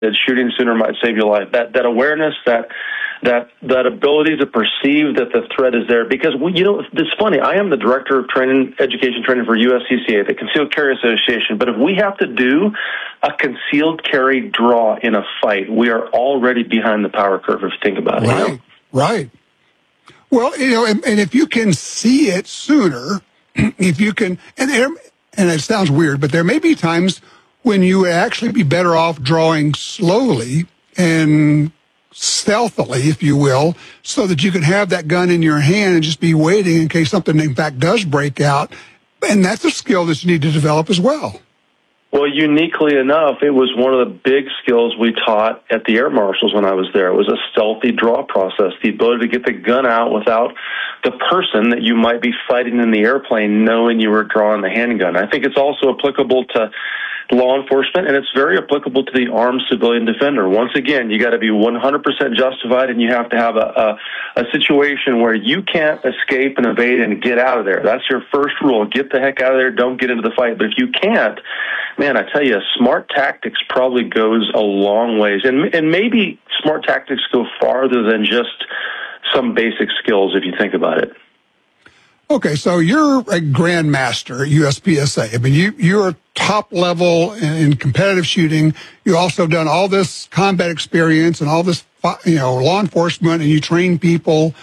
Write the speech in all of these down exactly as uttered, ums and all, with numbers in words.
that shooting sooner might save your life. That that awareness, that that that ability to perceive that the threat is there. Because, we, you know, it's funny. I am the director of training, education training for U S C C A, the Concealed Carry Association. But if we have to do a concealed carry draw in a fight, we are already behind the power curve, if you think about it. Right, you know? right. Well, you know, and, and if you can see it sooner, if you can, and there, and it sounds weird, but there may be times when you would actually be better off drawing slowly and stealthily, if you will, so that you can have that gun in your hand and just be waiting in case something, in fact, does break out. And that's a skill that you need to develop as well. Well, uniquely enough, it was one of the big skills we taught at the Air Marshals when I was there. It was a stealthy draw process, the ability to get the gun out without the person that you might be fighting in the airplane knowing you were drawing the handgun. I think it's also applicable to law enforcement, and it's very applicable to the armed civilian defender. Once again, you got to be one hundred percent justified, and you have to have a, a, a situation where you can't escape and evade and get out of there. That's your first rule. Get the heck out of there. Don't get into the fight. But if you can't, man, I tell you, smart tactics probably goes a long ways. And, and maybe smart tactics go farther than just some basic skills, if you think about it. Okay, so you're a grandmaster at U S P S A. I mean, you, you're top level in, in competitive shooting. You also done all this combat experience and all this, you know, law enforcement, and you train people.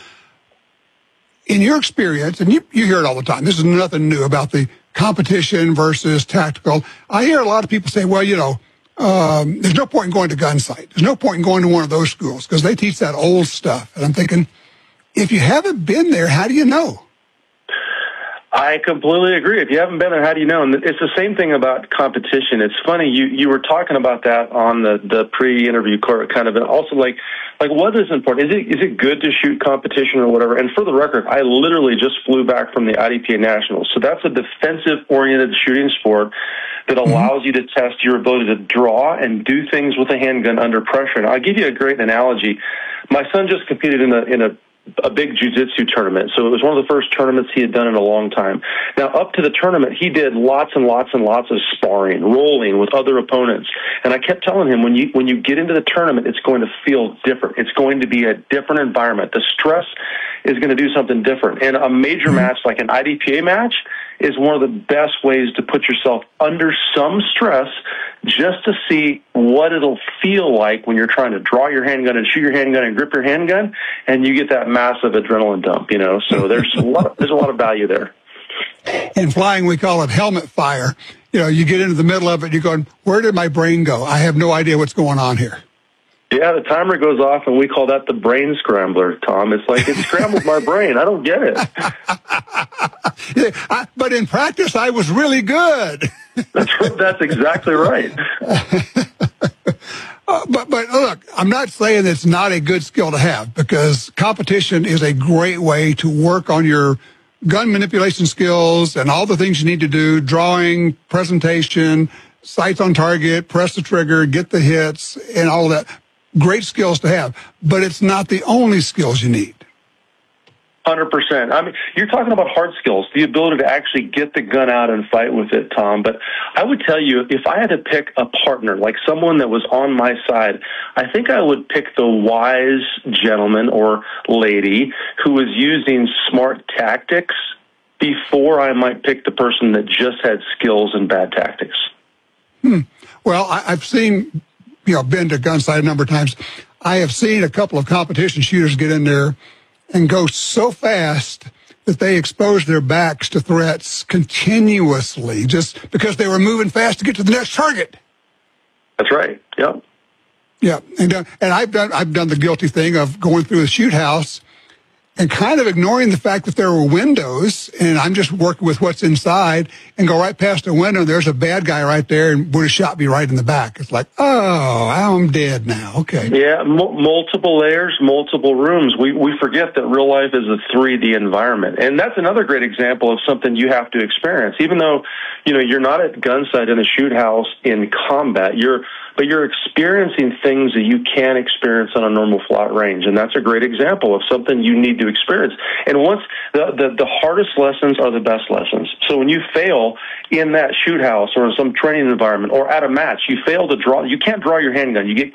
In your experience, and you, you hear it all the time, this is nothing new about the competition versus tactical. I hear a lot of people say, well, you know, um, there's no point in going to gun sight. There's no point in going to one of those schools because they teach that old stuff. And I'm thinking, if you haven't been there, how do you know? I completely agree. If you haven't been there, how do you know? And it's the same thing about competition. It's funny, you, you were talking about that on the, the pre-interview court, kind of, and also like, like what is important? Is it, is it good to shoot competition or whatever? And for the record, I literally just flew back from the I D P A Nationals. So that's a defensive-oriented shooting sport that allows you to test your ability to draw and do things with a handgun under pressure. And I'll give you a great analogy. My son just competed in a, in a a big jiu-jitsu tournament. So it was one of the first tournaments he had done in a long time. Now, up to the tournament, he did lots and lots and lots of sparring, rolling with other opponents. And I kept telling him, when you when you get into the tournament, it's going to feel different. It's going to be a different environment. The stress is going to do something different. And a major match like an I D P A match is one of the best ways to put yourself under some stress just to see what it'll feel like when you're trying to draw your handgun and shoot your handgun and grip your handgun, and you get that massive adrenaline dump, you know. So there's a lot, there's a lot of value there. In flying, we call it helmet fire. You know, you get into the middle of it, you're going, where did my brain go? I have no idea what's going on here. Yeah, the timer goes off, and we call that the brain scrambler, Tom. It's like it scrambled my brain. I don't get it. Yeah, I, but in practice, I was really good. That's that's exactly right. uh, but but look, I'm not saying it's not a good skill to have, because competition is a great way to work on your gun manipulation skills and all the things you need to do: drawing, presentation, sights on target, press the trigger, get the hits, and all of that. Great skills to have, but it's not the only skills you need. one hundred percent. I mean, you're talking about hard skills, the ability to actually get the gun out and fight with it, Tom. But I would tell you, if I had to pick a partner, like someone that was on my side, I think I would pick the wise gentleman or lady who was using smart tactics before I might pick the person that just had skills and bad tactics. Hmm. Well, I, I've seen, you know, been to gun sight a number of times. I have seen a couple of competition shooters get in there and go so fast that they expose their backs to threats continuously just because they were moving fast to get to the next target. That's right. Yep. Yeah, and uh, and I've done I've done the guilty thing of going through the shoot house and kind of ignoring the fact that there were windows, and I'm just working with what's inside, and go right past the window, and there's a bad guy right there and would have shot me right in the back. It's like, oh, I'm dead now. Okay. Yeah, m- multiple layers, multiple rooms. We we forget that real life is a three D environment. And that's another great example of something you have to experience. Even though, you know, you're not at gun sight in a shoot house in combat, you're but you're experiencing things that you can't experience on a normal flat range. And that's a great example of something you need to experience. And once the, the, the hardest lessons are the best lessons. So when you fail in that shoot house or in some training environment or at a match, you fail to draw, you can't draw your handgun. You get